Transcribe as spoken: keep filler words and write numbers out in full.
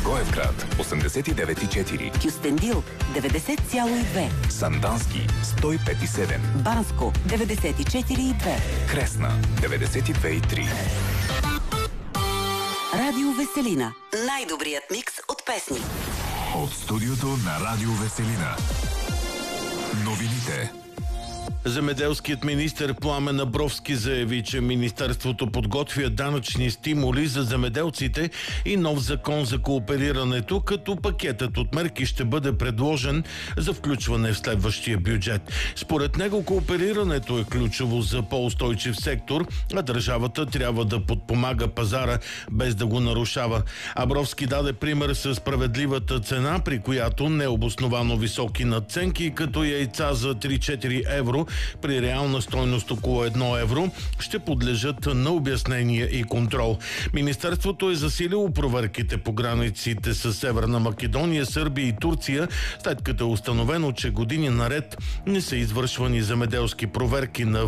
Благоевград осемдесет и девет и четири, Кюстендил деветдесет цяло и две, Сандански сто и пет и седем, Банско деветдесет и четири и две, Кресна деветдесет и две и три. Радио Веселина. Най-добрият микс от песни. От студиото на Радио Веселина. Новините. Земеделският министър Пламен Абровски заяви, че министерството подготвя данъчни стимули за земеделците и нов закон за кооперирането, като пакетът от мерки ще бъде предложен за включване в следващия бюджет. Според него кооперирането е ключово за по-устойчив сектор, а държавата трябва да подпомага пазара без да го нарушава. Абровски даде пример с справедливата цена, при която необосновано високи надценки, като яйца за три-четири евро при реална стойност около едно евро, ще подлежат на обяснение и контрол. Министерството е засилило проверките по границите с Северна Македония, Сърбия и Турция, след като е установено, че години наред не са извършвани земеделски проверки на